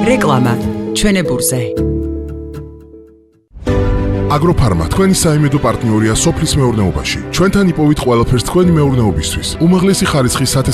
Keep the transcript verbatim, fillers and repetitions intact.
რეკლამა ჩვენებურზე. აგროფარმა თქვენი საიმედო პარტნიორია სოფლის მეურნეობაში. ჩვენთან იპოვით ყველაფერს თქვენი მეურნეობისთვის. უმაღლესი ხარისხის